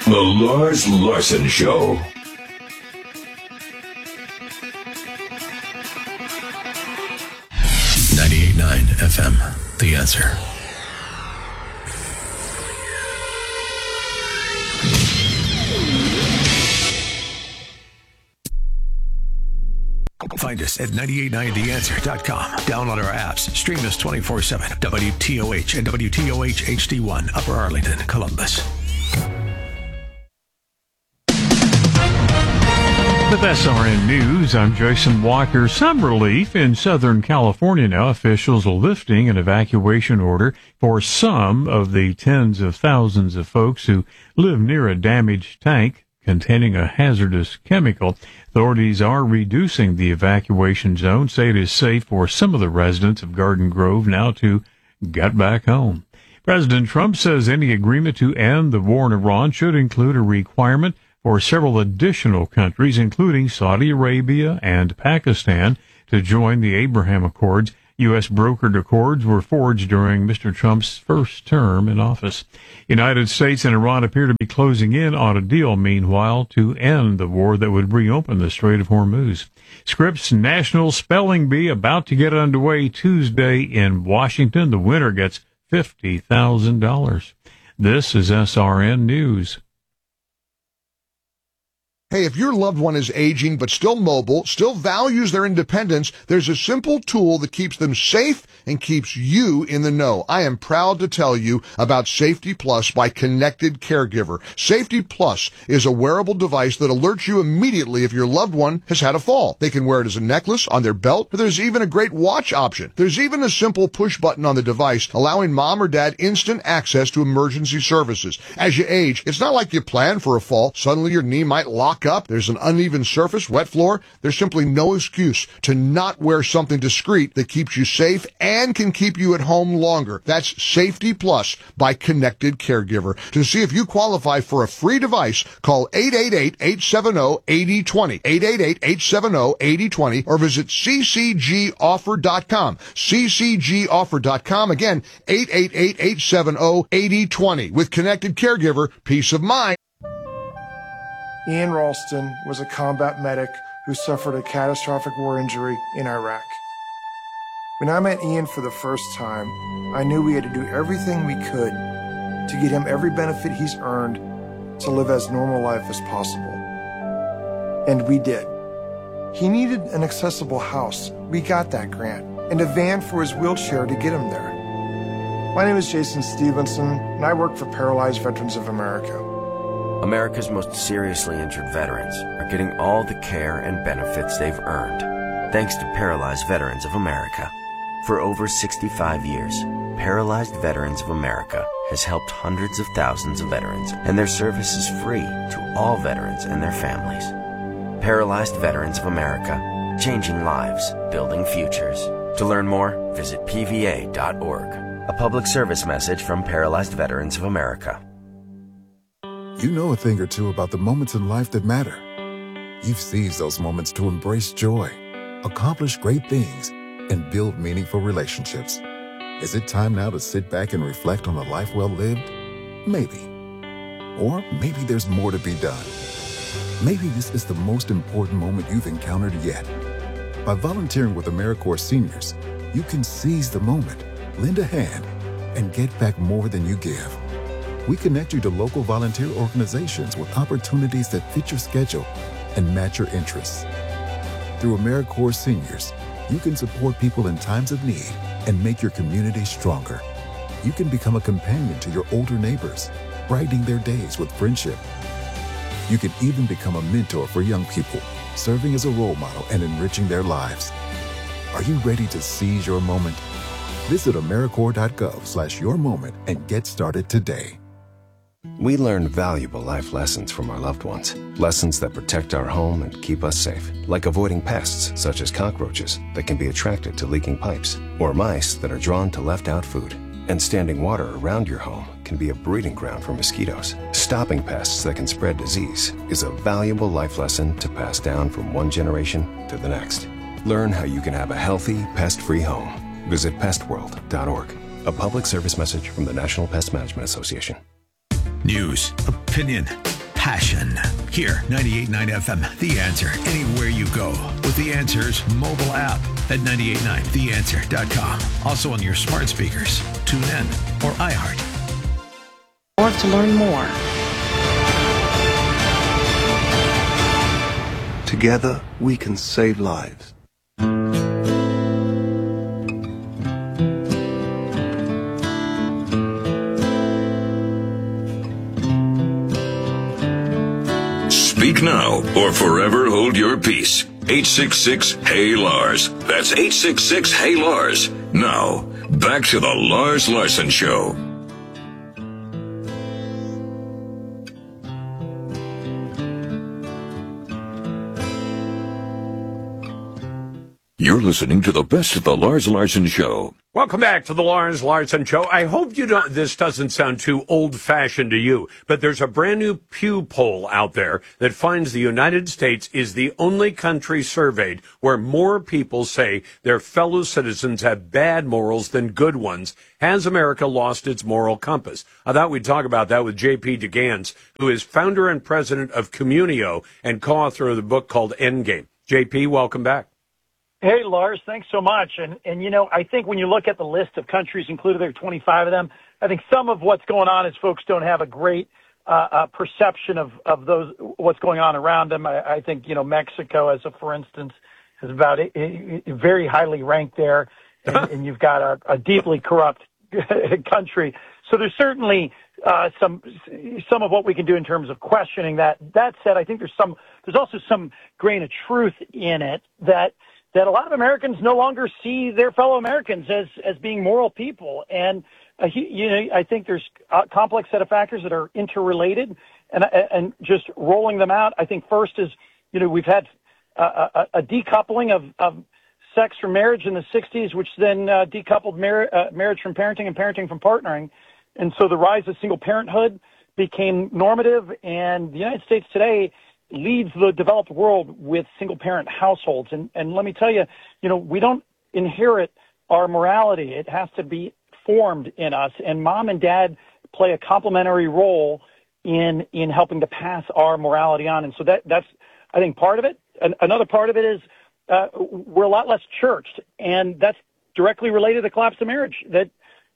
The Lars Larson Show. .9 FM, The Answer. Find us at 989theanswer.com. Download our apps. Stream us 24/7. WTOH and WTOH HD1, Upper Arlington, Columbus. With SRN News, I'm Jason Walker. Some relief in Southern California now. Officials are lifting an evacuation order for some of the tens of thousands of folks who live near a damaged tank containing a hazardous chemical. Authorities are reducing the evacuation zone, say it is safe for some of the residents of Garden Grove now to get back home. President Trump says any agreement to end the war in Iran should include a requirement for several additional countries, including Saudi Arabia and Pakistan, to join the Abraham Accords. U.S. brokered accords were forged during Mr. Trump's first term in office. United States and Iran appear to be closing in on a deal, meanwhile, to end the war that would reopen the Strait of Hormuz. Scripps National Spelling Bee about to get underway Tuesday in Washington. The winner gets $50,000. This is SRN News. Hey, if your loved one is aging but still mobile, still values their independence, there's a simple tool that keeps them safe and keeps you in the know. I am proud to tell you about Safety Plus by Connected Caregiver. Safety Plus is a wearable device that alerts you immediately if your loved one has had a fall. They can wear it as a necklace, on their belt, or there's even a great watch option. There's even a simple push button on the device allowing mom or dad instant access to emergency services. As you age, it's not like you plan for a fall. Suddenly your knee might lock up, there's an uneven surface, wet floor. There's simply no excuse to not wear something discreet that keeps you safe and can keep you at home longer. That's Safety Plus by Connected Caregiver. To see if you qualify for a free device, call 888-870-8020, 888-870-8020, or visit ccgoffer.com, ccgoffer.com. Again, 888-870-8020. With Connected Caregiver, peace of mind. Ian Ralston was a combat medic who suffered a catastrophic war injury in Iraq. When I met Ian for the first time, I knew we had to do everything we could to get him every benefit he's earned to live as normal life as possible. And we did. He needed an accessible house. We got that grant. And a van for his wheelchair to get him there. My name is Jason Stevenson, and I work for Paralyzed Veterans of America. America's most seriously injured veterans are getting all the care and benefits they've earned, thanks to Paralyzed Veterans of America. For over 65 years, Paralyzed Veterans of America has helped hundreds of thousands of veterans, and their service is free to all veterans and their families. Paralyzed Veterans of America, changing lives, building futures. To learn more, visit pva.org. A public service message from Paralyzed Veterans of America. You know a thing or two about the moments in life that matter. You've seized those moments to embrace joy, accomplish great things, and build meaningful relationships. Is it time now to sit back and reflect on a life well lived? Maybe. Or maybe there's more to be done. Maybe this is the most important moment you've encountered yet. By volunteering with AmeriCorps Seniors, you can seize the moment, lend a hand, and get back more than you give. We connect you to local volunteer organizations with opportunities that fit your schedule and match your interests. Through AmeriCorps Seniors, you can support people in times of need and make your community stronger. You can become a companion to your older neighbors, brightening their days with friendship. You can even become a mentor for young people, serving as a role model and enriching their lives. Are you ready to seize your moment? Visit AmeriCorps.gov/yourmoment and get started today. We learn valuable life lessons from our loved ones. Lessons that protect our home and keep us safe. Like avoiding pests, such as cockroaches, that can be attracted to leaking pipes. Or mice that are drawn to left-out food. And standing water around your home can be a breeding ground for mosquitoes. Stopping pests that can spread disease is a valuable life lesson to pass down from one generation to the next. Learn how you can have a healthy, pest-free home. Visit pestworld.org. A public service message from the National Pest Management Association. News, opinion, passion. Here, 98.9 FM, The Answer, anywhere you go. With The Answer's mobile app at 989theanswer.com. Also on your smart speakers, tune in, or iHeart. Or to learn more. Together, we can save lives. Speak now or forever hold your peace. 866-HEY-LARS. That's 866-HEY-LARS. Now, back to the Lars Larson Show. You're listening to the best of the Lars Larson Show. Welcome back to the Lars Larson Show. I hope this doesn't sound too old-fashioned to you, but there's a brand new Pew poll out there that finds the United States is the only country surveyed where more people say their fellow citizens have bad morals than good ones. Has America lost its moral compass? I thought we'd talk about that with J.P. DeGans, who is founder and president of Communio and co-author of the book called Endgame. J.P., welcome back. Hey, Lars, thanks so much. And you know, I think when you look at the list of countries included, there are 25 of them. I think some of what's going on is folks don't have a great perception of those what's going on around them. I think, you know, Mexico, as a for instance, is about very highly ranked there, and you've got a deeply corrupt country. So there's certainly some of what we can do in terms of questioning that. That said, I think there's also some grain of truth in it that a lot of Americans no longer see their fellow Americans as being moral people. And, you know, I think there's a complex set of factors that are interrelated, and just rolling them out. I think first is, you know, we've had a decoupling of sex from marriage in the 60s, which then decoupled marriage from parenting and parenting from partnering. And so the rise of single parenthood became normative, and the United States today leads the developed world with single-parent households. And let me tell you, you know, we don't inherit our morality. It has to be formed in us, and mom and dad play a complementary role in helping to pass our morality on. And so that's, I think, part of it. Another part of it is we're a lot less churched, and that's directly related to the collapse of marriage. That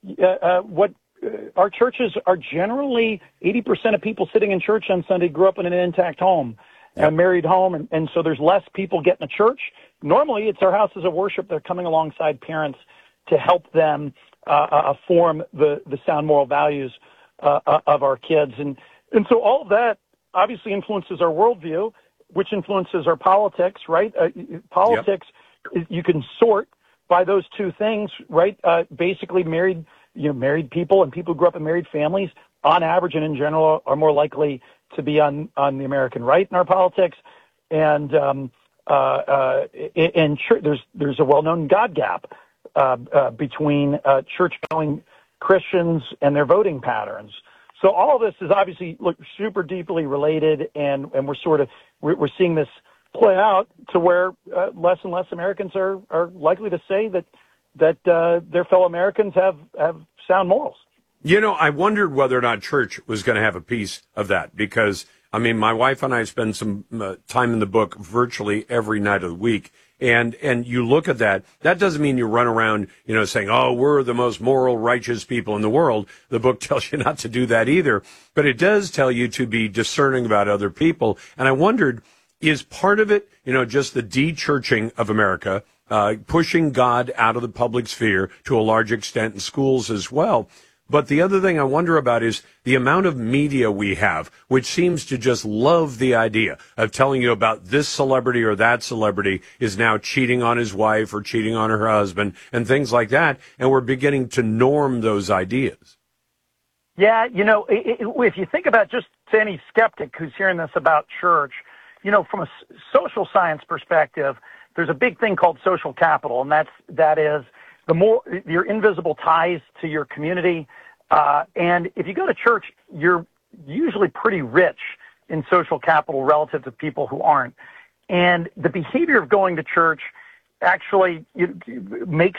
our churches are generally 80% of people sitting in church on Sunday grew up in an intact home, a married home, and so there's less people getting to church. Normally, it's our houses of worship that are coming alongside parents to help them form the sound moral values of our kids, and so all of that obviously influences our worldview, which influences our politics. Right? Politics, you can sort by those two things. Right? Basically, married people and people who grew up in married families, on average and in general, are more likely to be on the American right in our politics. And there's a well-known God gap between church-going Christians and their voting patterns. So all of this is obviously super deeply related, and we're seeing this play out to where less and less Americans are likely to say that their fellow Americans have sound morals. You know, I wondered whether or not church was going to have a piece of that, because, I mean, my wife and I spend some time in the book virtually every night of the week. And you look at that doesn't mean you run around, you know, saying, oh, we're the most moral, righteous people in the world. The book tells you not to do that either. But it does tell you to be discerning about other people. And I wondered, is part of it, you know, just the de-churching of America, pushing God out of the public sphere to a large extent in schools as well? But the other thing I wonder about is the amount of media we have, which seems to just love the idea of telling you about this celebrity or that celebrity is now cheating on his wife or cheating on her husband and things like that. And we're beginning to norm those ideas. Yeah, you know, if you think about just to any skeptic who's hearing this about church, you know, from a social science perspective, there's a big thing called social capital, and that is the more your invisible ties to your community. And if you go to church, you're usually pretty rich in social capital relative to people who aren't. And the behavior of going to church actually makes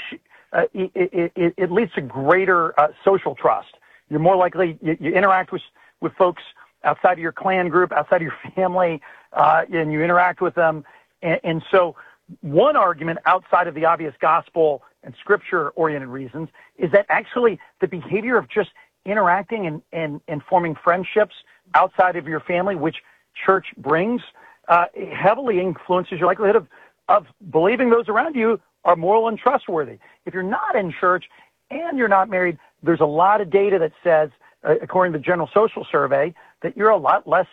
it leads to greater social trust. You're more likely you interact with folks outside of your clan group, outside of your family, and you interact with them. And so one argument outside of the obvious gospel and scripture-oriented reasons is that actually the behavior of just interacting and forming friendships outside of your family, which church brings, heavily influences your likelihood of believing those around you are moral and trustworthy. If you're not in church and you're not married, there's a lot of data that says, according to the General Social Survey, that you're a lot less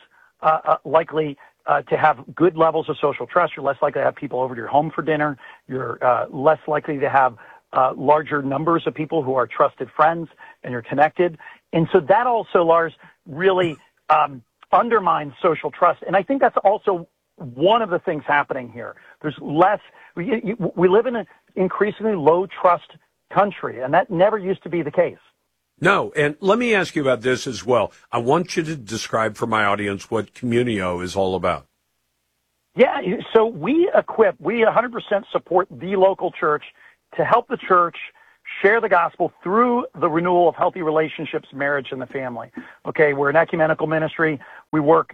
likely to have good levels of social trust. You're less likely to have people over to your home for dinner. You're less likely to have larger numbers of people who are trusted friends, and you're connected. And so that also, Lars, really undermines social trust. And I think that's also one of the things happening here. There's less, we live in an increasingly low trust country, and that never used to be the case. No, and let me ask you about this as well. I want you to describe for my audience what Communio is all about. Yeah, so we 100% support the local church to help the church share the gospel through the renewal of healthy relationships, marriage, and the family. Okay, we're an ecumenical ministry. We work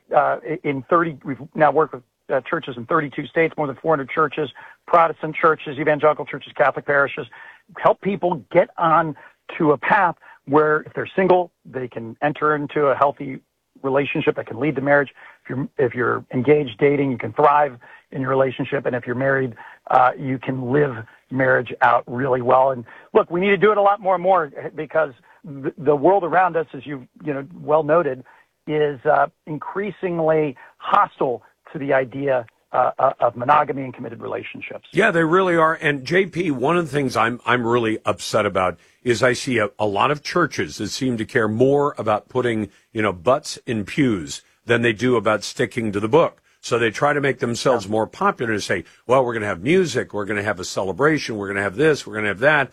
we've now worked with churches in 32 states, more than 400 churches, Protestant churches, evangelical churches, Catholic parishes, help people get on to a path where if they're single, they can enter into a healthy relationship that can lead to marriage. If you're engaged, dating, you can thrive in your relationship. And if you're married, you can live marriage out really well. And look, we need to do it a lot more and more because the world around us, as you well noted, is increasingly hostile to the idea of monogamy and committed relationships. Yeah, they really are. And JP, one of the things I'm really upset about is I see a lot of churches that seem to care more about putting, butts in pews than they do about sticking to the book. So they try to make themselves more popular and say, well, we're going to have music, we're going to have a celebration, we're going to have this, we're going to have that,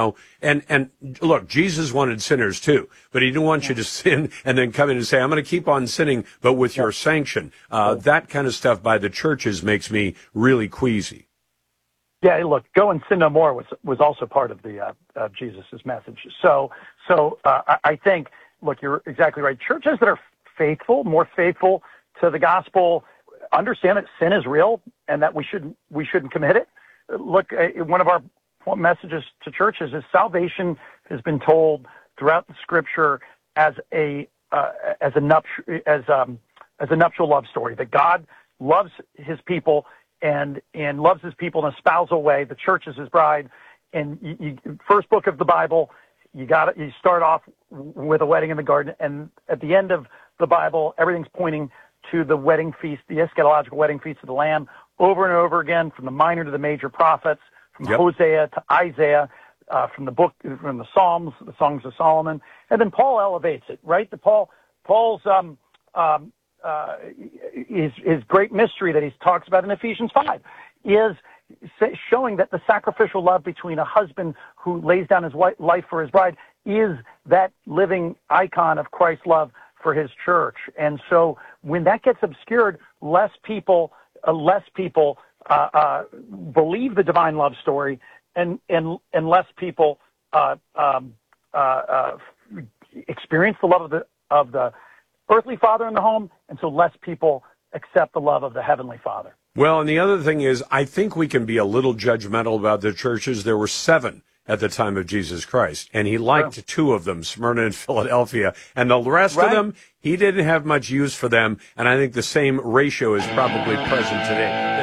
and look, Jesus wanted sinners too, but he didn't want you to sin and then come in and say, I'm going to keep on sinning, but with your sanction. That kind of stuff by the churches makes me really queasy. Yeah, look, go and sin no more was also part of the of Jesus's message. So I think, look, you're exactly right. Churches that are faithful, more faithful to the gospel, understand that sin is real and that we shouldn't commit it. Look, one of our messages to churches is salvation has been told throughout the scripture as a nuptial love story, that God loves his people and loves his people in a spousal way. The church is his bride. And first book of the Bible, you start off with a wedding in the garden, and at the end of the Bible, everything's pointing to the wedding feast, the eschatological wedding feast of the Lamb, over and over again, from the minor to the major prophets, from Hosea to Isaiah, from the Psalms, the Songs of Solomon, and then Paul elevates it, right? Paul's his great mystery that he talks about in Ephesians 5 is showing that the sacrificial love between a husband who lays down his life for his bride is that living icon of Christ's love for his church. And so when that gets obscured, less people believe the divine love story, and less people experience the love of the earthly father in the home, and so less people accept the love of the heavenly Father. Well, and the other thing is, I think we can be a little judgmental about the churches. There were 7 at the time of Jesus Christ, and he liked 2 of them, Smyrna and Philadelphia, and the rest of them, he didn't have much use for them, and I think the same ratio is probably present today.